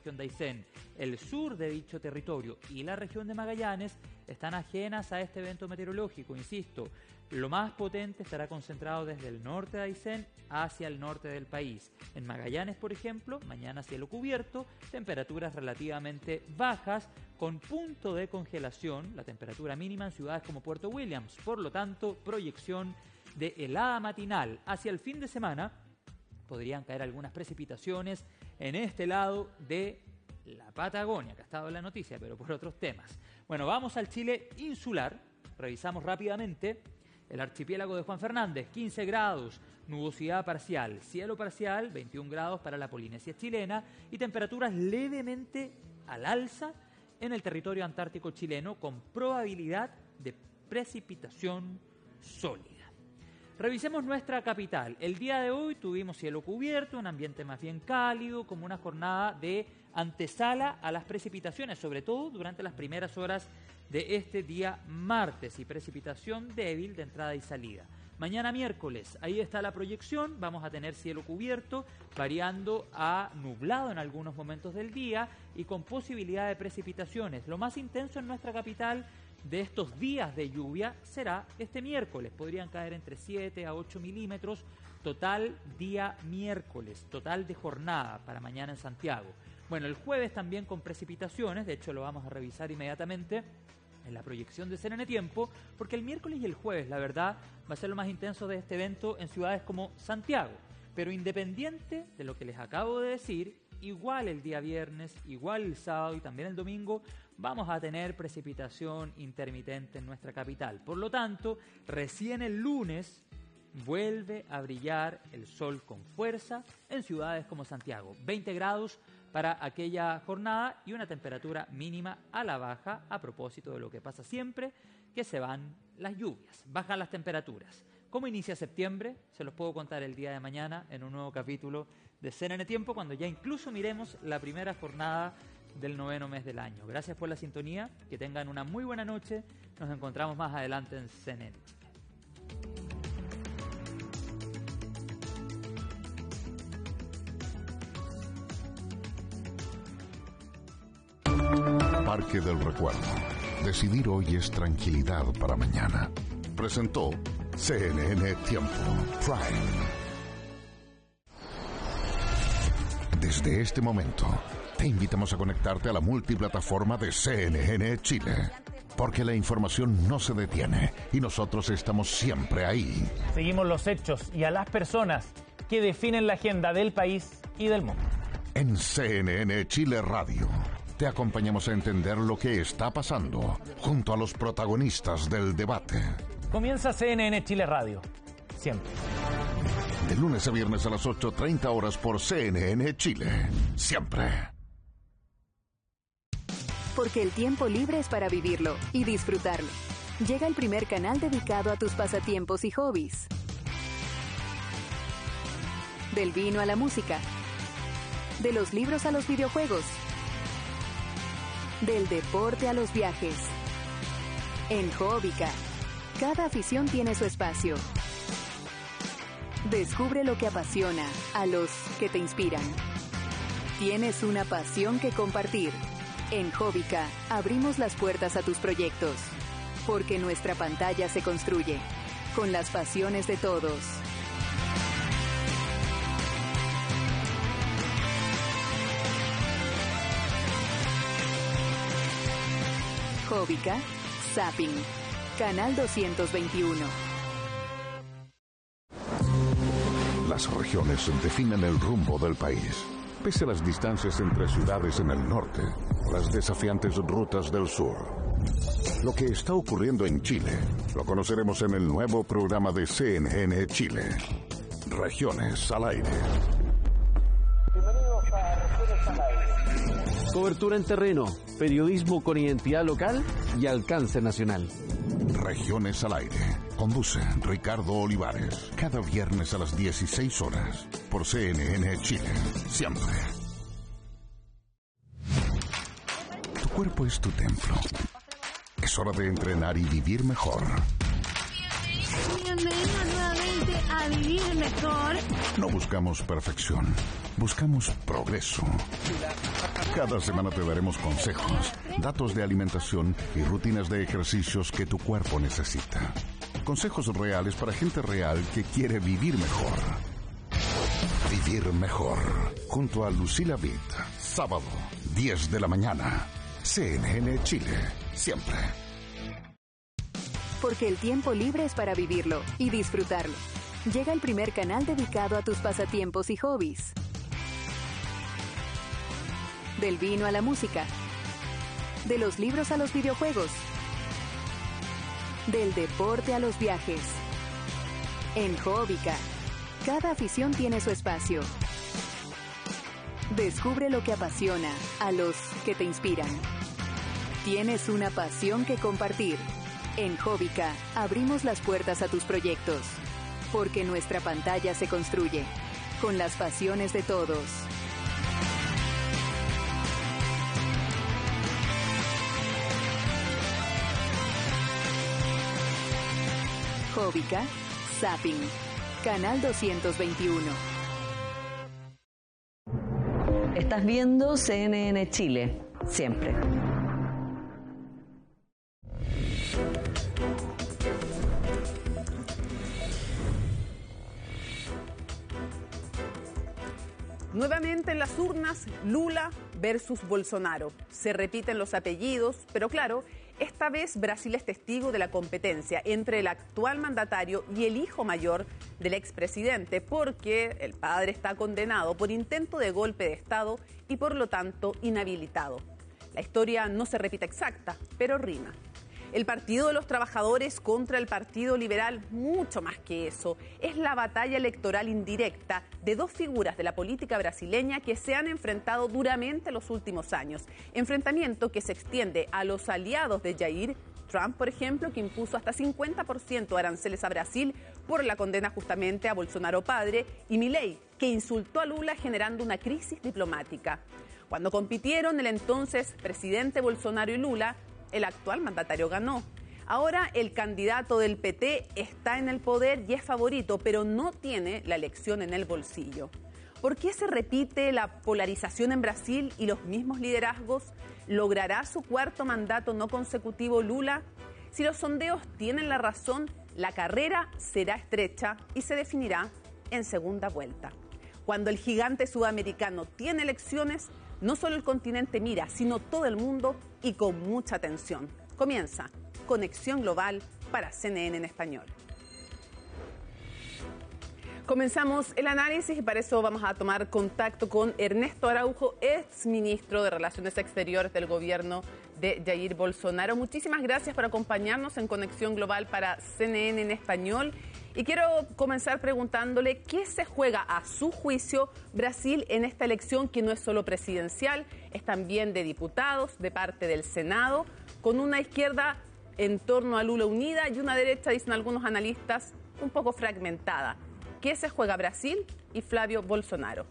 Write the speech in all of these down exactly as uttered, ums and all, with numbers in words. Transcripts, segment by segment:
región de Aysén, el sur de dicho territorio y la región de Magallanes están ajenas a este evento meteorológico. Insisto, lo más potente estará concentrado desde el norte de Aysén hacia el norte del país. En Magallanes, por ejemplo, mañana cielo cubierto, temperaturas relativamente bajas, con punto de congelación, la temperatura mínima en ciudades como Puerto Williams. Por lo tanto, proyección de helada matinal. Hacia el fin de semana podrían caer algunas precipitaciones en este lado de la Patagonia, que ha estado en la noticia, pero por otros temas. Bueno, vamos al Chile insular. Revisamos rápidamente el archipiélago de Juan Fernández, quince grados, nubosidad parcial, cielo parcial, veintiún grados para la Polinesia chilena y temperaturas levemente al alza en el territorio antártico chileno con probabilidad de precipitación sólida. Revisemos nuestra capital. El día de hoy tuvimos cielo cubierto, un ambiente más bien cálido, como una jornada de antesala a las precipitaciones, sobre todo durante las primeras horas de este día martes, y precipitación débil de entrada y salida. Mañana miércoles, ahí está la proyección, vamos a tener cielo cubierto, variando a nublado en algunos momentos del día y con posibilidad de precipitaciones. Lo más intenso en nuestra capital de estos días de lluvia será este miércoles. Podrían caer entre siete a ocho milímetros, total día miércoles, total de jornada para mañana en Santiago. Bueno, el jueves también con precipitaciones, de hecho lo vamos a revisar inmediatamente en la proyección de C N N Tiempo, porque el miércoles y el jueves, la verdad, va a ser lo más intenso de este evento en ciudades como Santiago. Pero independiente de lo que les acabo de decir, igual el día viernes, igual el sábado y también el domingo, vamos a tener precipitación intermitente en nuestra capital. Por lo tanto, recién el lunes vuelve a brillar el sol con fuerza en ciudades como Santiago. veinte grados para aquella jornada y una temperatura mínima a la baja, a propósito de lo que pasa siempre, que se van las lluvias, bajan las temperaturas. ¿Cómo inicia septiembre? Se los puedo contar el día de mañana en un nuevo capítulo de C N N Tiempo, cuando ya incluso miremos la primera jornada del noveno mes del año. Gracias por la sintonía, que tengan una muy buena noche. Nos encontramos más adelante en C N N Chile. Parque del Recuerdo. Decidir hoy es tranquilidad para mañana. Presentó C N N Tiempo Prime. Desde este momento, te invitamos a conectarte a la multiplataforma de C N N Chile, porque la información no se detiene y nosotros estamos siempre ahí. Seguimos los hechos y a las personas que definen la agenda del país y del mundo. En C N N Chile Radio, te acompañamos a entender lo que está pasando junto a los protagonistas del debate. Comienza C N N Chile Radio, siempre. De lunes a viernes a las ocho treinta horas por C N N Chile, siempre. Porque el tiempo libre es para vivirlo y disfrutarlo. Llega el primer canal dedicado a tus pasatiempos y hobbies. Del vino a la música. De los libros a los videojuegos. Del deporte a los viajes. En Hobbica, cada afición tiene su espacio. Descubre lo que apasiona a los que te inspiran. Tienes una pasión que compartir. En Hobbica abrimos las puertas a tus proyectos, porque nuestra pantalla se construye con las pasiones de todos. Hobbica, Zapping, Canal doscientos veintiuno. Las regiones definen el rumbo del país. Pese a las distancias entre ciudades en el norte, las desafiantes rutas del sur. Lo que está ocurriendo en Chile lo conoceremos en el nuevo programa de C N N Chile. Regiones al aire. Bienvenidos a Regiones al aire. Cobertura en terreno, periodismo con identidad local y alcance nacional. Regiones al aire. Conduce Ricardo Olivares. Cada viernes a las dieciséis horas por C N N Chile. Siempre. Tu cuerpo es tu templo. Es hora de entrenar y vivir mejor. Bienvenido nuevamente a Vivir Mejor. No buscamos perfección. Buscamos progreso. Cada semana te daremos consejos, datos de alimentación y rutinas de ejercicios que tu cuerpo necesita. Consejos reales para gente real que quiere vivir mejor. Vivir mejor. Junto a Lucila Vitt. Sábado, diez de la mañana. C N N Chile. Siempre. Porque el tiempo libre es para vivirlo y disfrutarlo. Llega el primer canal dedicado a tus pasatiempos y hobbies. Del vino a la música. De los libros a los videojuegos. Del deporte a los viajes. En Hobbica, cada afición tiene su espacio. Descubre lo que apasiona a los que te inspiran. Tienes una pasión que compartir. En Hobbica, abrimos las puertas a tus proyectos. Porque nuestra pantalla se construye con las pasiones de todos. Hobbica, Zapping, Canal doscientos veintiuno. Estás viendo C N N Chile, siempre. Nuevamente en las urnas, Lula versus Bolsonaro. Se repiten los apellidos, pero claro, esta vez Brasil es testigo de la competencia entre el actual mandatario y el hijo mayor del expresidente, porque el padre está condenado por intento de golpe de Estado y por lo tanto inhabilitado. La historia no se repite exacta, pero rima. El Partido de los Trabajadores contra el Partido Liberal, mucho más que eso, es la batalla electoral indirecta de dos figuras de la política brasileña que se han enfrentado duramente los últimos años. Enfrentamiento que se extiende a los aliados de Jair, Trump, por ejemplo, que impuso hasta cincuenta por ciento de aranceles a Brasil por la condena justamente a Bolsonaro padre, y Milei, que insultó a Lula generando una crisis diplomática. Cuando compitieron el entonces presidente Bolsonaro y Lula, el actual mandatario ganó. Ahora el candidato del P T está en el poder y es favorito, pero no tiene la elección en el bolsillo. ¿Por qué se repite la polarización en Brasil y los mismos liderazgos? ¿Logrará su cuarto mandato no consecutivo Lula? Si los sondeos tienen la razón, la carrera será estrecha y se definirá en segunda vuelta. Cuando el gigante sudamericano tiene elecciones, no solo el continente mira, sino todo el mundo y con mucha atención. Comienza Conexión Global para C N N en español. Comenzamos el análisis y para eso vamos a tomar contacto con Ernesto Araujo, ex ministro de Relaciones Exteriores del gobierno de Jair Bolsonaro. Muchísimas gracias por acompañarnos en Conexión Global para C N N en español. Y quiero comenzar preguntándole qué se juega a su juicio Brasil en esta elección que no es solo presidencial, es también de diputados, de parte del Senado, con una izquierda en torno a Lula unida y una derecha, dicen algunos analistas, un poco fragmentada. ¿Qué se juega Brasil y Flavio Bolsonaro?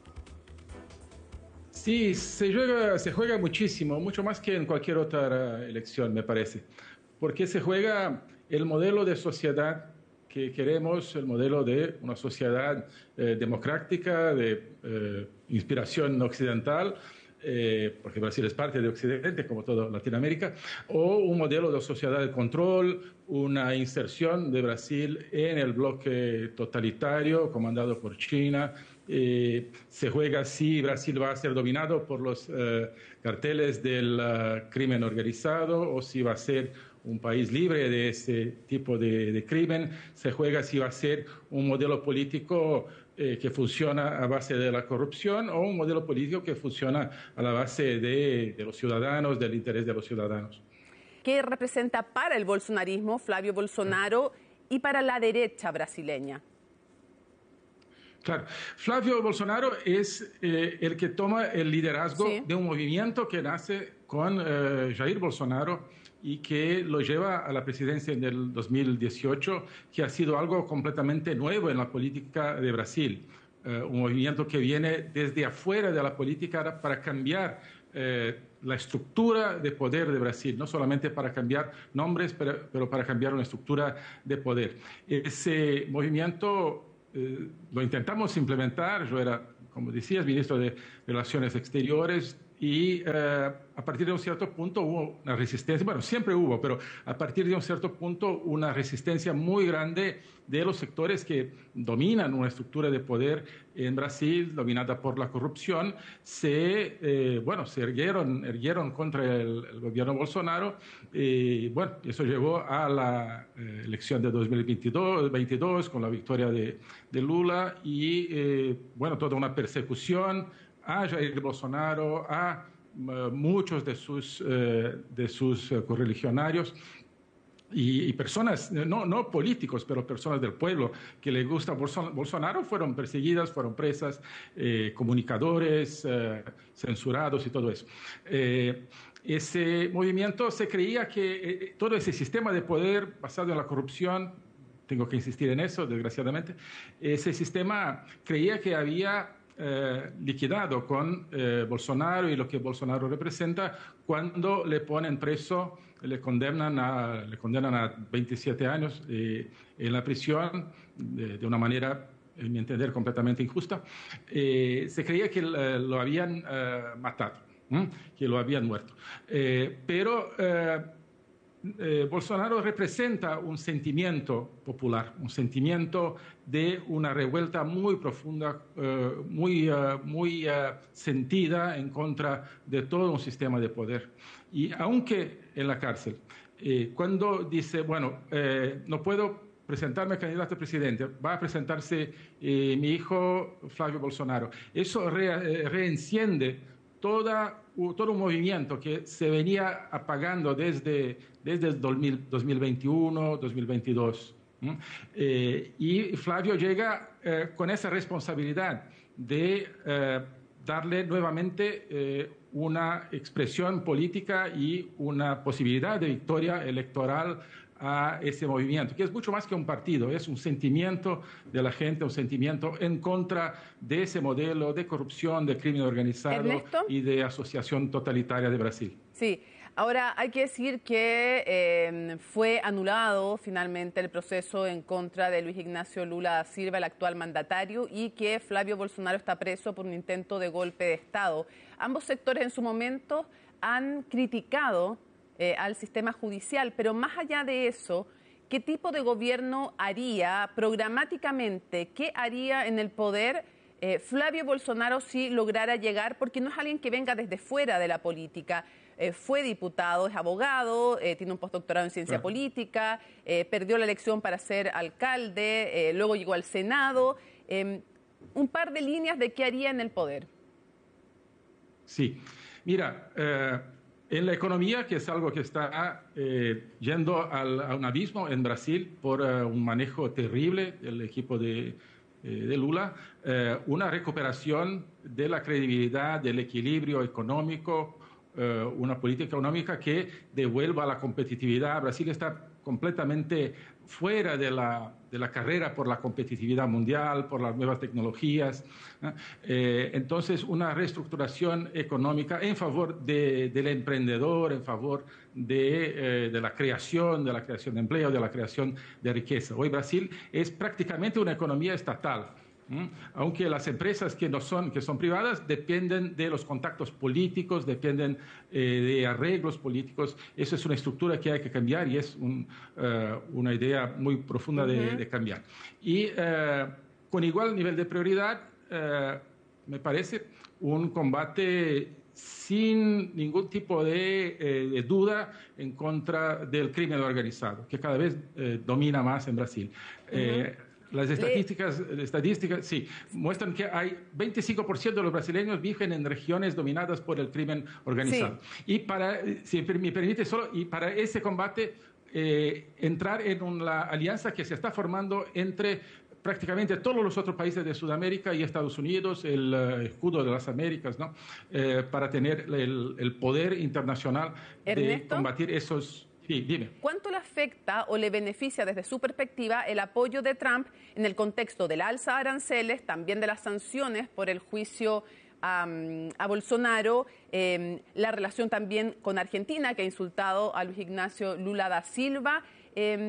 Sí, se juega, se juega muchísimo, mucho más que en cualquier otra elección, me parece, porque se juega el modelo de sociedad que queremos, el modelo de una sociedad eh, democrática, de eh, inspiración occidental, eh, porque Brasil es parte de Occidente, como toda Latinoamérica, o un modelo de sociedad de control, una inserción de Brasil en el bloque totalitario comandado por China. Eh, se juega si Brasil va a ser dominado por los eh, carteles del uh, crimen organizado o si va a ser un país libre de ese tipo de, de crimen. Se juega si va a ser un modelo político eh, que funciona a base de la corrupción o un modelo político que funciona a la base de, de los ciudadanos, del interés de los ciudadanos. ¿Qué representa para el bolsonarismo Flavio Bolsonaro y para la derecha brasileña? Claro, Flavio Bolsonaro es eh, el que toma el liderazgo sí. de un movimiento que nace con eh, Jair Bolsonaro y que lo lleva a la presidencia en el dos mil dieciocho, que ha sido algo completamente nuevo en la política de Brasil. Eh, un movimiento que viene desde afuera de la política para cambiar eh, la estructura de poder de Brasil, no solamente para cambiar nombres, pero, pero para cambiar una estructura de poder. Ese movimiento eh, lo intentamos implementar, yo era, como decías, ministro de Relaciones Exteriores, y eh, a partir de un cierto punto hubo una resistencia, bueno, siempre hubo, pero a partir de un cierto punto una resistencia muy grande de los sectores que dominan una estructura de poder en Brasil, dominada por la corrupción, se, eh, bueno, se erguieron, erguieron contra el, el gobierno Bolsonaro y, bueno, eso llevó a la eh, elección de dos mil veintidós con la victoria de, de Lula y, eh, bueno, toda una persecución a Jair Bolsonaro, a uh, muchos de sus, uh, de sus uh, correligionarios y, y personas, no, no políticos, pero personas del pueblo que le gusta Bolsonaro, fueron perseguidas, fueron presas, eh, comunicadores, eh, censurados y todo eso. Eh, ese movimiento se creía que eh, todo ese sistema de poder basado en la corrupción, tengo que insistir en eso, desgraciadamente, ese sistema creía que había Eh, liquidado con eh, Bolsonaro y lo que Bolsonaro representa cuando le ponen preso, le condenan a, le condenan a veintisiete años eh, en la prisión de, de una manera, en mi entender, completamente injusta. Eh, se creía que eh, lo habían eh, matado, ¿eh? que lo habían muerto. Eh, pero eh, Eh, Bolsonaro representa un sentimiento popular, un sentimiento de una revuelta muy profunda, eh, muy, uh, muy uh, sentida en contra de todo un sistema de poder. Y aunque en la cárcel, eh, cuando dice, bueno, eh, no puedo presentarme candidato a presidente, va a presentarse eh, mi hijo Flavio Bolsonaro, eso re, eh, reenciende toda todo un movimiento que se venía apagando desde, desde el dos mil veintiuno, dos mil veintidós. ¿Mm? Eh, y Flavio llega eh, con esa responsabilidad de eh, darle nuevamente eh, una expresión política y una posibilidad de victoria electoral a ese movimiento, que es mucho más que un partido, es un sentimiento de la gente, un sentimiento en contra de ese modelo de corrupción, de crimen organizado Ernesto, y de asociación totalitaria de Brasil. Sí, ahora hay que decir que eh, fue anulado finalmente el proceso en contra de Luis Ignacio Lula da Silva, el actual mandatario, y que Flavio Bolsonaro está preso por un intento de golpe de Estado. Ambos sectores en su momento han criticado Eh, al sistema judicial, pero más allá de eso, ¿qué tipo de gobierno haría programáticamente? ¿Qué haría en el poder eh, Flavio Bolsonaro si lograra llegar? Porque no es alguien que venga desde fuera de la política. Eh, fue diputado, es abogado, eh, tiene un postdoctorado en ciencia claro. política, eh, perdió la elección para ser alcalde, eh, luego llegó al Senado. Eh, un par de líneas de qué haría en el poder. Sí, mira... Eh... En la economía, que es algo que está eh, yendo al, a un abismo en Brasil por uh, un manejo terrible del equipo de, eh, de Lula, eh, una recuperación de la credibilidad, del equilibrio económico, eh, una política económica que devuelva la competitividad. Brasil está completamente fuera de la, de la carrera por la competitividad mundial, por las nuevas tecnologías. Eh, entonces, una reestructuración económica en favor de, del emprendedor, en favor de, eh, de la creación, de la creación de empleo, de la creación de riqueza. Hoy Brasil es prácticamente una economía estatal. ¿Mm? Aunque las empresas que no son, que son privadas dependen de los contactos políticos, dependen eh, de arreglos políticos. Eso es una estructura que hay que cambiar y es un, uh, una idea muy profunda de, uh-huh. de cambiar. Y uh, con igual nivel de prioridad, uh, me parece, un combate sin ningún tipo de, eh, de duda en contra del crimen organizado, que cada vez eh, domina más en Brasil. Uh-huh. eh, Las estadísticas, estadísticas, sí, muestran que hay veinticinco por ciento de los brasileños viven en regiones dominadas por el crimen organizado. Sí. Y para, si me permite solo, y para ese combate, eh, entrar en una alianza que se está formando entre prácticamente todos los otros países de Sudamérica y Estados Unidos, el uh, escudo de las Américas, ¿no? Eh, para tener el, el poder internacional Ernesto, de combatir esos... Sí, dime. ¿Cuánto le afecta o le beneficia desde su perspectiva el apoyo de Trump en el contexto del alza de aranceles, también de las sanciones por el juicio um, a Bolsonaro, eh, la relación también con Argentina, que ha insultado a Luis Ignacio Lula da Silva? Eh,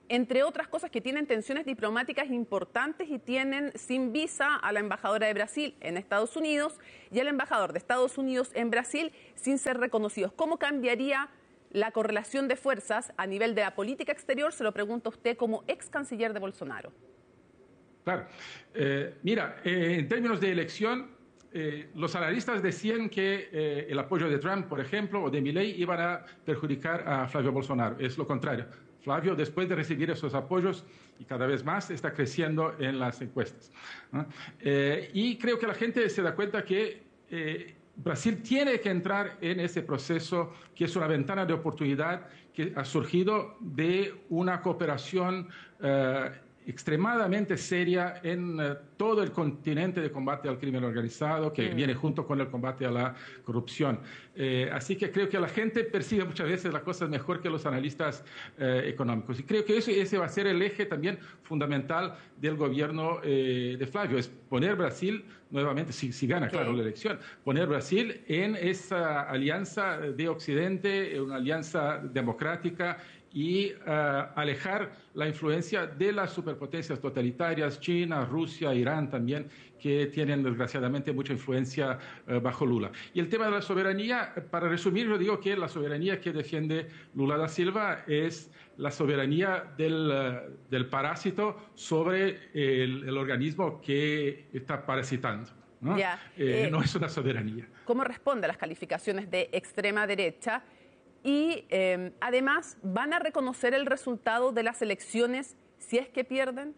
entre otras cosas que tienen tensiones diplomáticas importantes y tienen sin visa a la embajadora de Brasil en Estados Unidos y al embajador de Estados Unidos en Brasil sin ser reconocidos. ¿Cómo cambiaría la correlación de fuerzas a nivel de la política exterior? Se lo pregunto a usted como ex canciller de Bolsonaro. Claro. Eh, mira, eh, en términos de elección, eh, los analistas decían que eh, el apoyo de Trump, por ejemplo, o de Milei, iban a perjudicar a Flavio Bolsonaro. Es lo contrario. Flavio, después de recibir esos apoyos, y cada vez más, está creciendo en las encuestas, ¿no? Eh, y creo que la gente se da cuenta que eh, Brasil tiene que entrar en ese proceso, que es una ventana de oportunidad que ha surgido de una cooperación eh, extremadamente seria en uh, todo el continente de combate al crimen organizado, que mm. viene junto con el combate a la corrupción. Eh, así que creo que la gente percibe muchas veces las cosas mejor que los analistas eh, económicos. Y creo que eso, ese va a ser el eje también fundamental del gobierno eh, de Flavio, es poner Brasil nuevamente, si, si gana, okay. claro, la elección, poner Brasil en esa alianza de Occidente, una alianza democrática, y uh, alejar la influencia de las superpotencias totalitarias, China, Rusia, Irán también, que tienen desgraciadamente mucha influencia uh, bajo Lula. Y el tema de la soberanía, para resumir, yo digo que la soberanía que defiende Lula da Silva es la soberanía del, uh, del parásito sobre el, el organismo que está parasitando, ¿no? Ya, eh, eh, no es una soberanía. ¿Cómo responde a las calificaciones de extrema derecha? Y eh, además, ¿van a reconocer el resultado de las elecciones si es que pierden?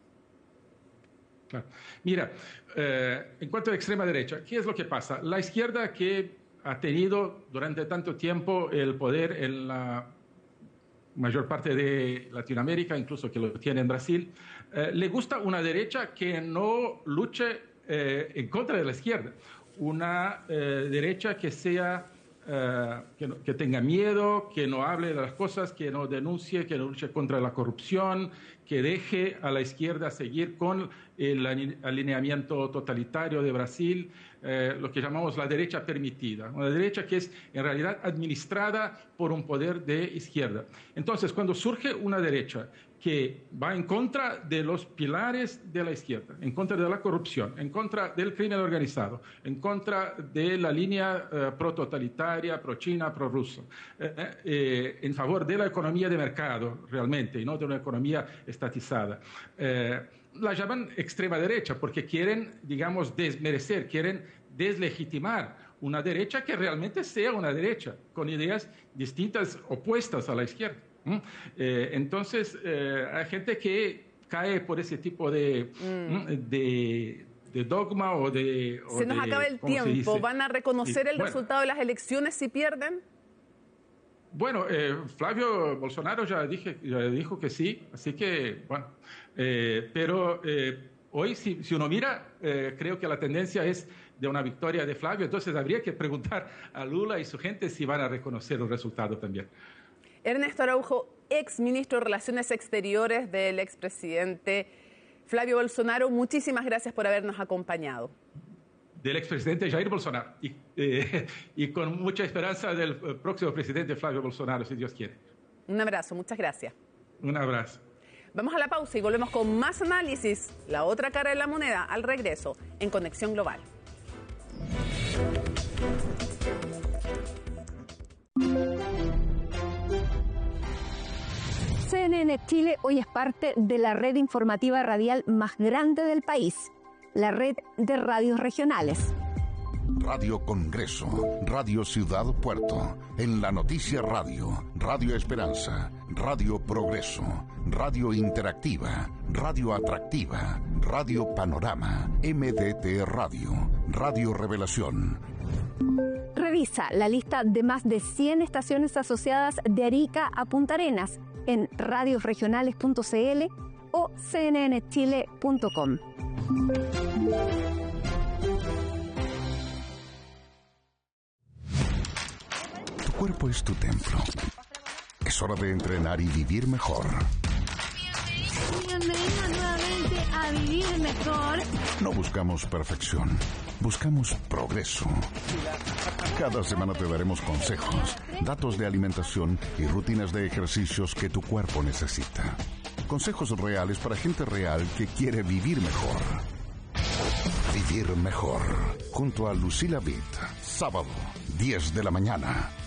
Claro. Mira, eh, en cuanto a extrema derecha, ¿qué es lo que pasa? La izquierda, que ha tenido durante tanto tiempo el poder en la mayor parte de Latinoamérica, incluso que lo tiene en Brasil, eh, le gusta una derecha que no luche eh, en contra de la izquierda, una eh, derecha que sea... Uh, que, no, que tenga miedo, que no hable de las cosas, que no denuncie, que no luche contra la corrupción, que deje a la izquierda seguir con el alineamiento totalitario de Brasil, eh, lo que llamamos la derecha permitida, una derecha que es en realidad administrada por un poder de izquierda. Entonces, cuando surge una derecha que va en contra de los pilares de la izquierda, en contra de la corrupción, en contra del crimen organizado, en contra de la línea uh, pro-totalitaria, pro-china, pro-rusa, eh, eh, en favor de la economía de mercado realmente, y no de una economía estatizada. Eh, la llaman extrema derecha porque quieren, digamos, desmerecer, quieren deslegitimar una derecha que realmente sea una derecha, con ideas distintas, opuestas a la izquierda. ¿Mm? Eh, entonces, eh, hay gente que cae por ese tipo de, mm. de, de dogma o de... O se nos de, acaba el tiempo. ¿Van a reconocer sí, el bueno, resultado de las elecciones si pierden? Bueno, eh, Flavio Bolsonaro ya, dije, ya dijo que sí, así que, bueno, eh, pero eh, hoy si, si uno mira, eh, creo que la tendencia es de una victoria de Flavio, entonces habría que preguntar a Lula y su gente si van a reconocer el resultado también. Ernesto Araujo, ex ministro de Relaciones Exteriores del expresidente Flavio Bolsonaro, muchísimas gracias por habernos acompañado. Del expresidente Jair Bolsonaro y, eh, y con mucha esperanza del próximo presidente Flavio Bolsonaro, si Dios quiere. Un abrazo, muchas gracias. Un abrazo. Vamos a la pausa y volvemos con más análisis, la otra cara de la moneda, al regreso en Conexión Global. C N N Chile hoy es parte de la red informativa radial más grande del país, la red de radios regionales. Radio Congreso, Radio Ciudad Puerto, en la Noticia Radio, Radio Esperanza, Radio Progreso, Radio Interactiva, Radio Atractiva, Radio Panorama, M D T Radio, Radio Revelación. Revisa la lista de más de cien estaciones asociadas de Arica a Punta Arenas en radiosregionales punto c l o c n n chile punto com. Tu cuerpo es tu templo. Es hora de entrenar y vivir mejor. Bienvenido nuevamente a Vivir Mejor. No buscamos perfección, buscamos progreso. Cada semana te daremos consejos, datos de alimentación y rutinas de ejercicios que tu cuerpo necesita. Consejos reales para gente real que quiere vivir mejor. Vivir mejor. Junto a Lucila Vitt. Sábado, diez de la mañana.